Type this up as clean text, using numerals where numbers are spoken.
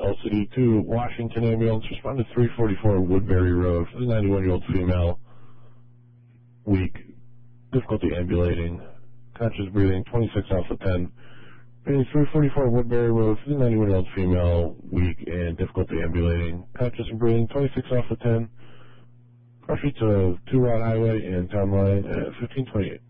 Call City to Washington ambulance. Respond to 344 Woodbury Road for the 91-year-old female. Weak. Difficulty ambulating. Conscious breathing. 26 off of 10. Breathing 344 Woodbury Road for the 91-year-old female. Weak and difficulty ambulating. Conscious and breathing. 26 off of 10. Cross streets of Two Rod Highway and Town Line at 1528.